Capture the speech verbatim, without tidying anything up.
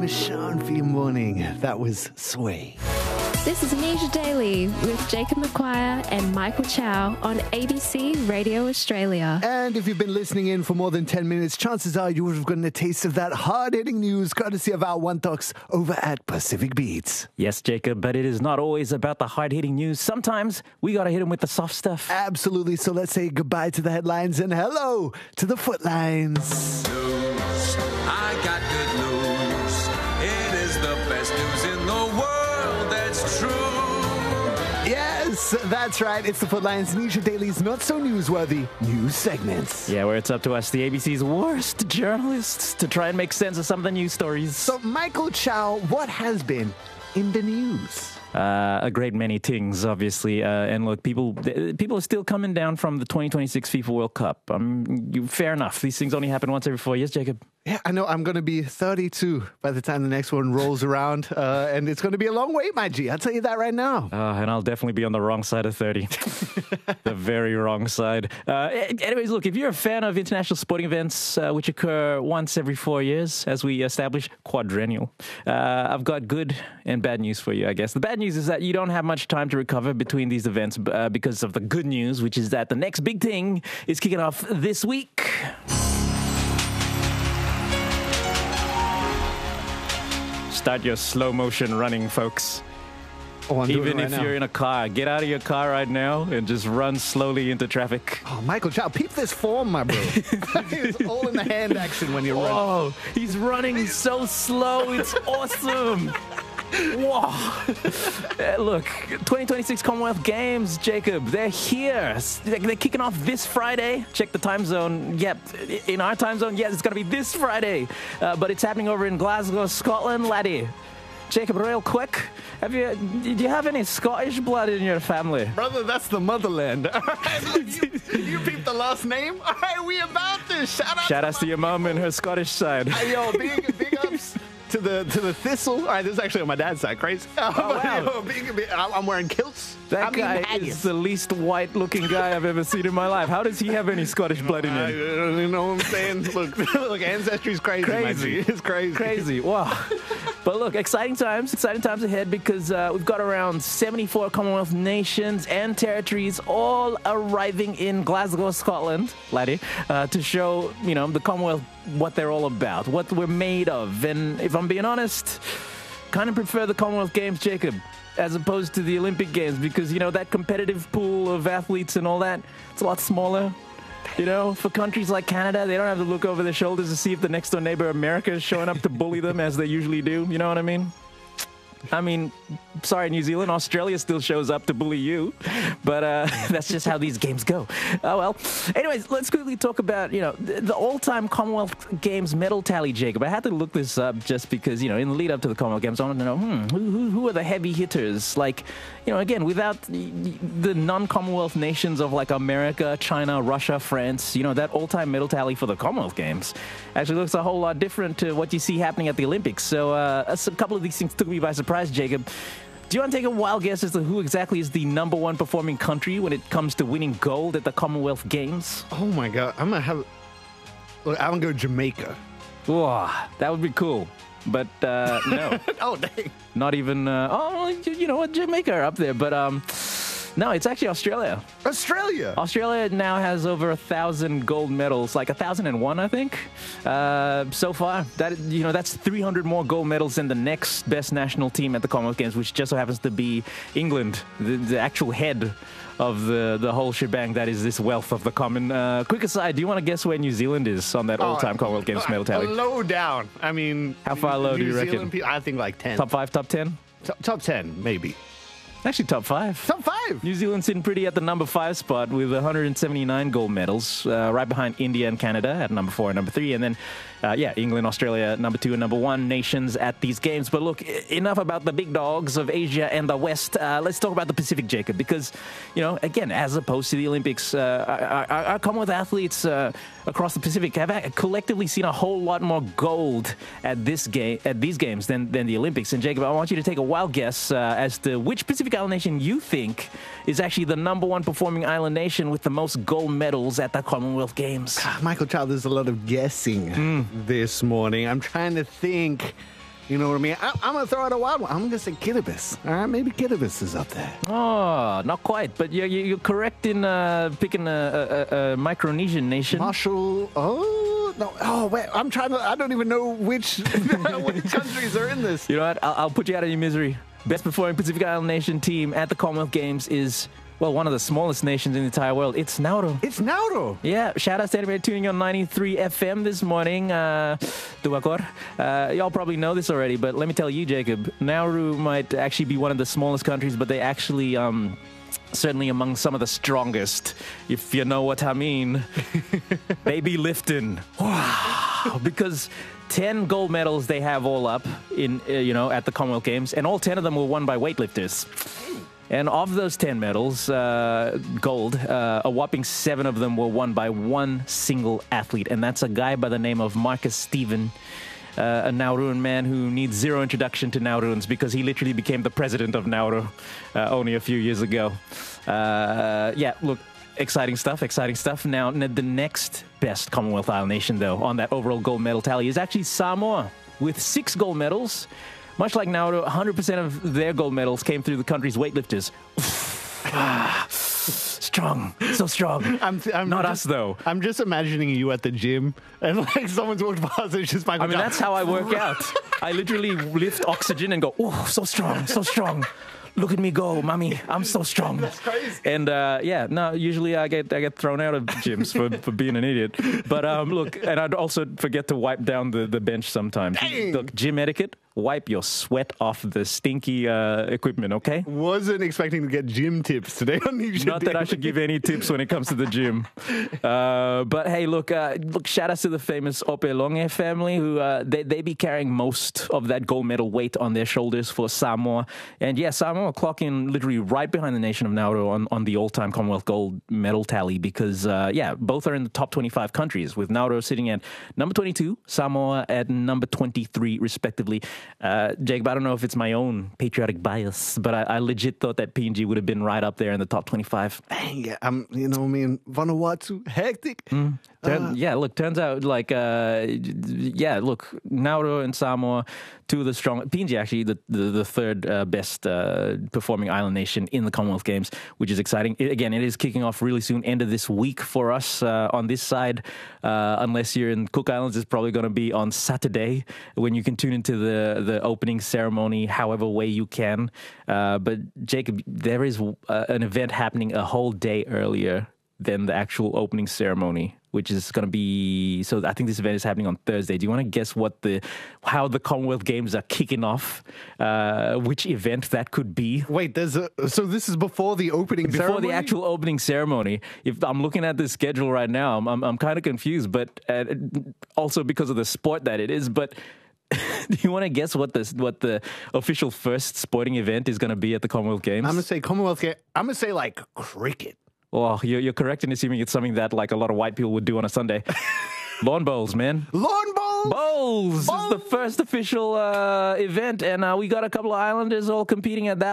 Ashanti morning. That was Sway. This is Nisha Daily with Jacob McQuire and Michael Chow on A B C Radio Australia. And if you've been listening in for more than ten minutes, chances are you would have gotten a taste of that hard-hitting news courtesy of our One Talks over at Pacific Beats. Yes, Jacob, but it is not always about the hard-hitting news. Sometimes we got to hit them with the soft stuff. Absolutely. So let's say goodbye to the headlines and hello to the footlines. News. I got good news. It is the best news in the world. That's true. Yes, that's right. It's the Footlines, Nisha Daily's not-so-newsworthy news segments. Yeah, where it's up to us, the A B C's worst journalists, to try and make sense of some of the news stories. So, Michael Chow, what has been in the news? Uh, a great many things, obviously. Uh, and look, people people are still coming down from the twenty twenty-six FIFA World Cup. Um, you, fair enough. These things only happen once every four years, Jacob. Yeah, I know. I'm going to be thirty-two by the time the next one rolls around. Uh, and it's going to be a long wait, my G. I'll tell you that right now. Uh, and I'll definitely be on the wrong side of thirty. The very wrong side. Uh, anyways, look, if you're a fan of international sporting events, uh, which occur once every four years, as we establish, quadrennial, uh, I've got good and bad news for you, I guess. The bad news is that you don't have much time to recover between these events uh, because of the good news, which is that the next big thing is kicking off this week. Start your slow motion running, folks. Oh, I'm Even doing it if right you're now. in a car, get out of your car right now and just run slowly into traffic. Oh, Michael Chow, peep this form, my bro. It's all in the hand action when you're running. Oh, he's running so slow. It's awesome. Wow. Uh, look, twenty twenty-six Commonwealth Games, Jacob, they're here. They're kicking off this Friday. Check the time zone. Yep, in our time zone, yes, it's going to be this Friday. Uh, but it's happening over in Glasgow, Scotland, laddie. Jacob, real quick, have you, do you have any Scottish blood in your family? Brother, that's the motherland. All right, look, you, you peep the last name? All right, we about this. Shout out Shout to outs to your mum and her Scottish side. Hey, yo, big, big ups to the to the Thistle. All right, this is actually on my dad's side. Crazy. Oh, wow. Yo, big, big, I'm wearing kilts. That I'm eating guy haggis. is the least white-looking guy I've ever seen in my life. How does he have any Scottish blood in I, him? you know what I'm saying? Look, look, ancestry's crazy. Crazy. My G. It's crazy. Crazy. Wow. But look, exciting times, exciting times ahead because uh, we've got around seventy-four Commonwealth nations and territories all arriving in Glasgow, Scotland, laddie, uh, to show, you know, the Commonwealth what they're all about, what we're made of. And if I'm being honest, kind of prefer the Commonwealth Games, Jacob, as opposed to the Olympic Games because, you know, that competitive pool of athletes and all that, it's a lot smaller. You know, for countries like Canada, they don't have to look over their shoulders to see if the next door neighbor America is showing up to bully them as they usually do. You know what I mean? I mean, sorry, New Zealand, Australia still shows up to bully you, but uh, that's just how these games go. Oh, well. Anyways, let's quickly talk about, you know, the, the all-time Commonwealth Games medal tally, Jacob. I had to look this up just because, you know, in the lead-up to the Commonwealth Games, I wanted to know, hmm, who, who, who are the heavy hitters? Like, you know, again, without the non-Commonwealth nations of, like, America, China, Russia, France, you know, that all-time medal tally for the Commonwealth Games actually looks a whole lot different to what you see happening at the Olympics. So uh, a couple of these things took me by surprise. Jacob, do you want to take a wild guess as to who exactly is the number one performing country when it comes to winning gold at the Commonwealth Games? Oh, my God. I'm going to have... Look, I'm going to go Jamaica. Whoa, that would be cool. But uh, no. Oh, dang. Not even... Uh, oh, you know what? Jamaica are up there. But... um. No, it's actually Australia. Australia? Australia now has over a thousand gold medals, like a thousand and one, I think, uh, so far. That you know, that's three hundred more gold medals than the next best national team at the Commonwealth Games, which just so happens to be England, the, the actual head of the, the whole shebang that is this wealth of the common. Uh, quick aside, do you want to guess where New Zealand is on that all-time Commonwealth Games medal tally? Low down. I mean... How far low New do you Zealand reckon? People, I think like ten. Top five, top ten? Top, top ten, maybe. Actually, top five. Top five. New Zealand's sitting pretty at the number five spot with one hundred seventy-nine gold medals, uh, right behind India and Canada at number four and number three. And then, uh, yeah, England, Australia, number two and number one nations at these games. But look, enough about the big dogs of Asia and the West. Uh, let's talk about the Pacific, Jacob, because, you know, again, as opposed to the Olympics, uh, our, our, our Commonwealth athletes uh, across the Pacific have collectively seen a whole lot more gold at this game, at these games than, than the Olympics. And Jacob, I want you to take a wild guess uh, as to which Pacific Island nation you think is actually the number one performing island nation with the most gold medals at the Commonwealth Games. Michael Chow, there's a lot of guessing mm. this morning. I'm trying to think. You know what I mean? I, I'm going to throw out a wild one. I'm going to say Kiribati. All right, maybe Kiribati is up there. Oh, not quite, but you're, you're correct in uh, picking a, a, a Micronesian nation. Marshall. Oh, no. Oh, wait. I'm trying to. I don't even know which, which countries are in this. You know what? I'll, I'll put you out of your misery. Best performing Pacific Island nation team at the Commonwealth Games is, well, one of the smallest nations in the entire world. It's Nauru. It's Nauru. Yeah, shout out to anybody tuning on ninety-three F M this morning. Uh, Duakor. Uh, y'all probably know this already, but let me tell you, Jacob, Nauru might actually be one of the smallest countries, but they actually, um, certainly among some of the strongest, if you know what I mean. They be lifting. Wow. Because ten gold medals they have all up in, uh, you know, at the Commonwealth Games, and all ten of them were won by weightlifters. And of those ten medals, uh, gold, uh, a whopping seven of them were won by one single athlete. And that's a guy by the name of Marcus Stephen, uh, a Nauruan man who needs zero introduction to Nauruans because he literally became the president of Nauru uh, only a few years ago. Uh, yeah, look, exciting stuff, exciting stuff. Now, the next best Commonwealth Island nation, though, on that overall gold medal tally is actually Samoa with six gold medals. Much like Nauru, one hundred percent of their gold medals came through the country's weightlifters. Strong, so strong. I'm, I'm Not just, us, though. I'm just imagining you at the gym, and like someone's walked past, and it's just Michael. I mean, John. That's how I work out. I literally lift oxygen and go, oh, so strong, so strong. Look at me go, mommy. I'm so strong. That's crazy. And uh, yeah, no, usually I get I get thrown out of gyms for, for being an idiot. But um, look, and I'd also forget to wipe down the, the bench sometimes. Dang. Look, gym etiquette, wipe your sweat off the stinky uh, equipment, okay? Wasn't expecting to get gym tips today on Ninja Not that I Daily. should give any tips when it comes to the gym. Uh, but hey, look, uh, look, shout out to the famous Opelonge family who uh, they, they be carrying most of that gold medal weight on their shoulders for Samoa. And yeah, Samoa clocking literally right behind the nation of Nauru on, on the all-time Commonwealth gold medal tally because, uh, yeah, both are in the top twenty-five countries, with Nauru sitting at number twenty-two, Samoa at number twenty-three, respectively. Uh, Jacob, I don't know if it's my own patriotic bias, but I, I legit thought that P N G would have been right up there in the top twenty-five. Dang, yeah, I'm, you know, me and Vanuatu, hectic. Mm. Turn, Uh, yeah, look, turns out, like, uh, yeah, look, Nauru and Samoa, two of the strong, P N G actually, the, the, the third uh, best uh, performing island nation in the Commonwealth Games, which is exciting. It, again, it is kicking off really soon, end of this week for us uh, on this side. Uh, unless you're in Cook Islands, it's probably going to be on Saturday when you can tune into the, the opening ceremony however way you can. Uh, but Jacob, there is uh, an event happening a whole day earlier than the actual opening ceremony, which is going to be, so I think this event is happening on Thursday. Do you want to guess what the, how the Commonwealth Games are kicking off? Uh, which event that could be? Wait, there's a, so this is before the opening Before ceremony? the actual opening ceremony. If I'm looking at the schedule right now, I'm, I'm, I'm kind of confused, but uh, also because of the sport that it is, but do you want to guess what the, what the official first sporting event is going to be at the Commonwealth Games? I'm going to say Commonwealth Game. I'm going to say like cricket. Well, you're, you're correct in assuming it's something that like a lot of white people would do on a Sunday. Lawn bowls, man. Lawn bowls? Bowls, Bowls. is the first official uh, event, and uh, we got a couple of islanders all competing at that